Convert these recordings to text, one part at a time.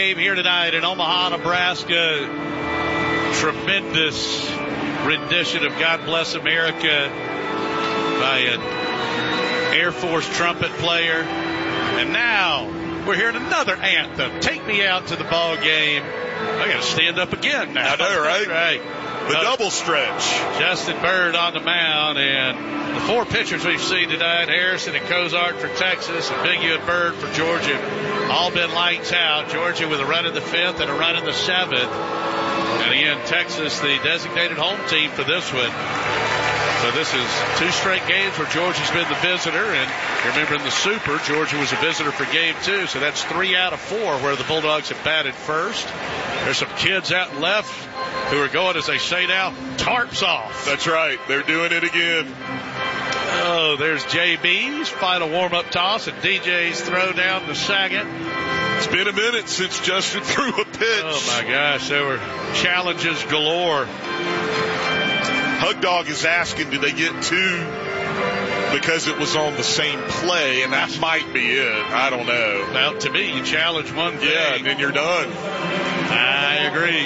Game here tonight in Omaha, Nebraska. Tremendous rendition of God Bless America by an Air Force trumpet player. And now we're hearing another anthem. Take me out to the ball game. I got to stand up again now. I know, right? Right. The double stretch. Justin Bird on the mound, and the four pitchers we've seen tonight, Harrison and Cozart for Texas, and Biggio and Bird for Georgia, all been lights out. Georgia with a run in the fifth and a run in the seventh. And again, Texas, the designated home team for this one. So this is two straight games where Georgia's been the visitor. And remember in the Super, Georgia was a visitor for game two. So that's 3 out of 4 where the Bulldogs have batted first. There's some kids out left who are going, as they say now, tarps off. That's right. They're doing it again. Oh, there's JB's final warm-up toss and DJ's throw down to second. It's been a minute since Justin threw a pitch. Oh, my gosh. There were challenges galore. Hug Dog is asking, did they get two because it was on the same play, and that might be it. I don't know. Well, to me, you challenge one thing. Yeah, and then you're done. I agree.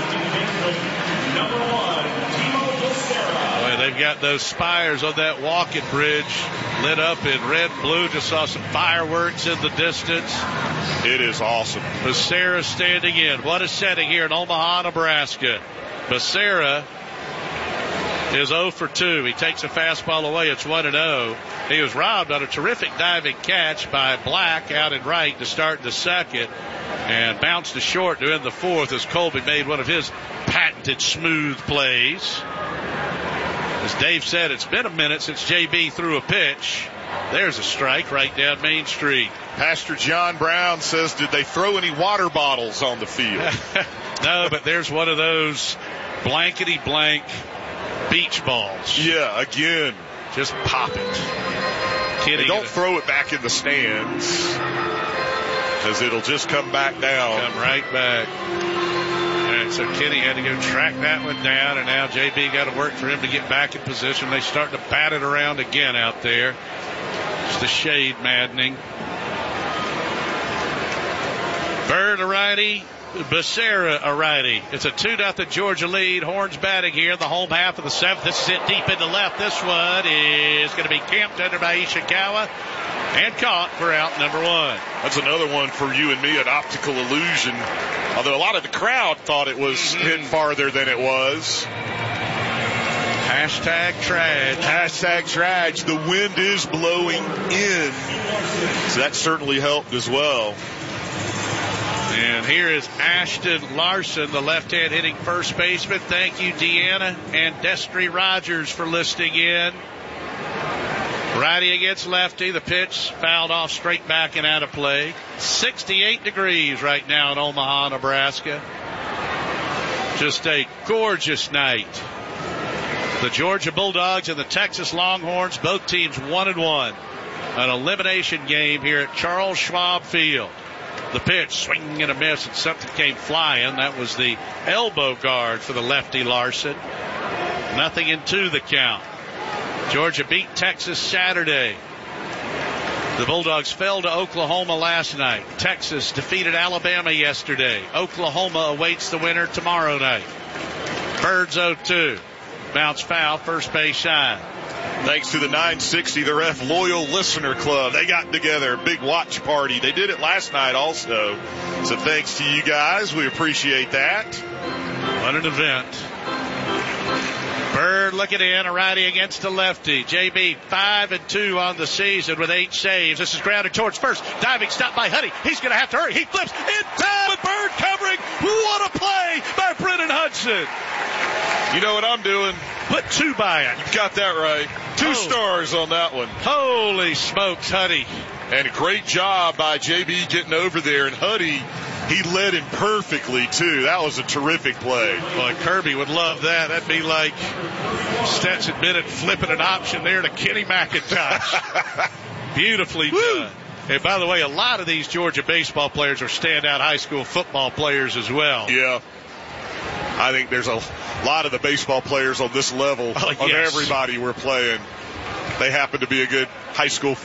Boy, they've got those spires on that walking bridge lit up in red and blue. Just saw some fireworks in the distance. It is awesome. Becerra standing in. What a setting here in Omaha, Nebraska. Becerra is 0 for 2. He takes a fastball away. It's 1-0. He was robbed on a terrific diving catch by Black out in right to start the second and bounced to short to end the fourth as Colby made one of his patented smooth plays. As Dave said, it's been a minute since JB threw a pitch. There's a strike right down Main Street. Pastor John Brown says, did they throw any water bottles on the field? No, but there's one of those blankety blank beach balls. Yeah, again. Just pop it. Kidding. Don't throw it back in the stands, because it'll just come back down. Come right back. And so Kenny had to go track that one down, and now JB got to work for him to get back in position. They start to bat it around again out there. Just a shade maddening. Bird a righty. Becerra a righty. It's a 2-0 Georgia lead. Horns batting here in the home half of the seventh. This is it deep into left. This one is going to be camped under by Ishikawa and caught for out number 1. That's another one for you and me, an optical illusion. Although a lot of the crowd thought it was hit farther than it was. Hashtag trad. Hashtag trad. The wind is blowing in. So that certainly helped as well. And here is Ashton Larson, the left-hand hitting first baseman. Thank you, Deanna and Destry Rogers, for listening in. Righty against lefty. The pitch fouled off straight back and out of play. 68 degrees right now in Omaha, Nebraska. Just a gorgeous night. The Georgia Bulldogs and the Texas Longhorns, both teams 1-1. An elimination game here at Charles Schwab Field. The pitch, swing and a miss, and something came flying. That was the elbow guard for the lefty Larson. 0-2 the count. Georgia beat Texas Saturday. The Bulldogs fell to Oklahoma last night. Texas defeated Alabama yesterday. Oklahoma awaits the winner tomorrow night. Birds 0-2. Bounce foul, first base side. Thanks to the 960, the Ref Loyal Listener Club. They got together, big watch party. They did it last night also. So thanks to you guys. We appreciate that. What an event. Bird looking in, a righty against a lefty. JB 5-2 on the season with 8 saves. This is grounded towards first. Diving stop by Huddy. He's going to have to hurry. He flips in time with Bird covering. What a play by Brennan Hudson. You know what I'm doing? Put 2 by it. You got that right. 2 stars on that one. Holy smokes, Huddy. And a great job by JB getting over there. And Huddy, he led him perfectly, too. That was a terrific play. Boy, Kirby would love that. That'd be like Stetson Bennett flipping an option there to Kenny McIntosh. Beautifully done. And by the way, a lot of these Georgia baseball players are standout high school football players as well. Yeah. I think there's a lot of the baseball players on this level of everybody we're playing. They happen to be a good high school